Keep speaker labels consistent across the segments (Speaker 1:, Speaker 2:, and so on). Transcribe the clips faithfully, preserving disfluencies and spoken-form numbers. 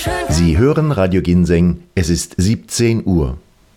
Speaker 1: Sie hören Radio Ginseng, es ist siebzehn Uhr.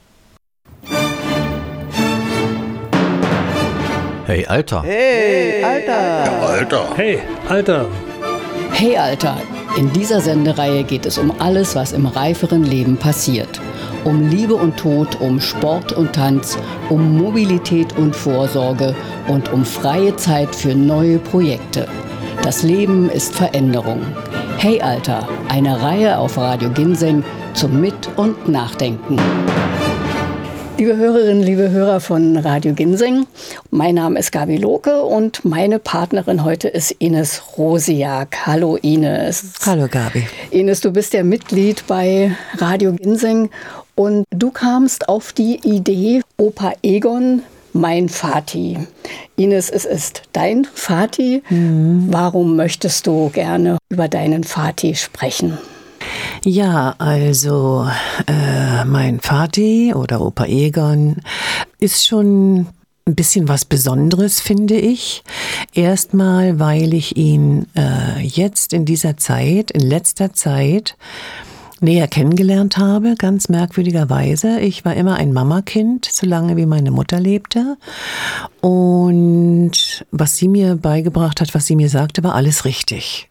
Speaker 2: Hey, Alter.
Speaker 3: Hey, Alter.
Speaker 4: Ja, Alter.
Speaker 5: Hey, Alter.
Speaker 6: Hey, Alter. In dieser Sendereihe geht es um alles, was im reiferen Leben passiert. Um Liebe und Tod, um Sport und Tanz, um Mobilität und Vorsorge und um freie Zeit für neue Projekte. Das Leben ist Veränderung. Hey, Alter. Eine Reihe auf Radio Ginseng zum Mit- und Nachdenken. Liebe Hörerinnen, liebe Hörer von Radio Ginseng, mein Name ist Gabi Lohke und meine Partnerin heute ist Ines Rosiak. Hallo Ines.
Speaker 3: Hallo Gabi.
Speaker 6: Ines, du bist ja Mitglied bei Radio Ginseng und du kamst auf die Idee, Opa Egon, mein Vati. Ines, es ist dein Vati. Mhm. Warum möchtest du gerne über deinen Vati sprechen?
Speaker 3: Ja, also äh, mein Vati oder Opa Egon ist schon ein bisschen was Besonderes, finde ich. Erstmal, weil ich ihn äh, jetzt in dieser Zeit, in letzter Zeit, näher kennengelernt habe, ganz merkwürdigerweise. Ich war immer ein Mamakind, solange wie meine Mutter lebte. Und was sie mir beigebracht hat, was sie mir sagte, war alles richtig.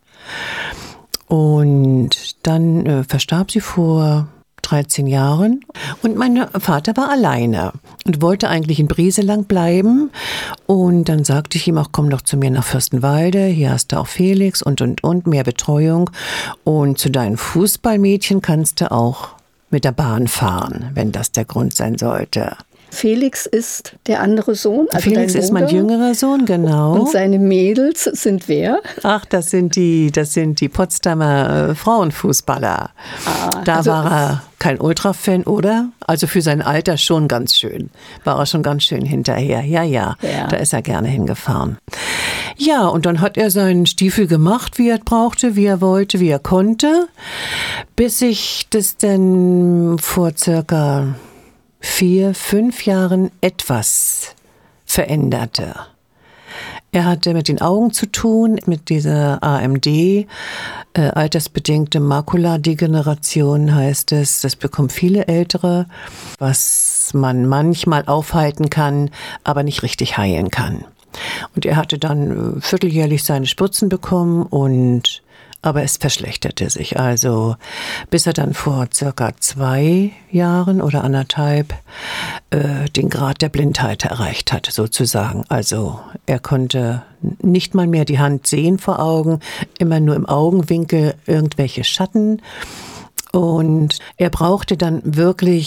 Speaker 3: Und dann äh, verstarb sie vor dreizehn Jahren und mein Vater war alleine und wollte eigentlich in Brieselang bleiben. Und dann sagte ich ihm auch, komm doch zu mir nach Fürstenwalde, hier hast du auch Felix und, und, und, mehr Betreuung. Und zu deinen Fußballmädchen kannst du auch mit der Bahn fahren, wenn das der Grund sein sollte.
Speaker 6: Felix ist der andere Sohn? Also
Speaker 3: Felix ist mein jüngerer Sohn, genau.
Speaker 6: Und seine Mädels sind wer?
Speaker 3: Ach, das sind die, das sind die Potsdamer äh, Frauenfußballer. Ah, da also war er kein Ultra-Fan, oder? Also für sein Alter schon ganz schön. War er schon ganz schön hinterher. Ja, ja, ja. Da ist er gerne hingefahren. Ja, und dann hat er seinen Stiefel gemacht, wie er brauchte, wie er wollte, wie er konnte. Bis ich das dann vor circa vier, fünf Jahren etwas veränderte. Er hatte mit den Augen zu tun, mit dieser A M D, äh, altersbedingte Makuladegeneration heißt es. Das bekommen viele Ältere, was man manchmal aufhalten kann, aber nicht richtig heilen kann. Und er hatte dann vierteljährlich seine Spritzen bekommen und aber es verschlechterte sich. Also bis er dann vor circa zwei Jahren oder anderthalb äh, den Grad der Blindheit erreicht hat, sozusagen. Also er konnte nicht mal mehr die Hand sehen vor Augen, immer nur im Augenwinkel irgendwelche Schatten. Und er brauchte dann wirklich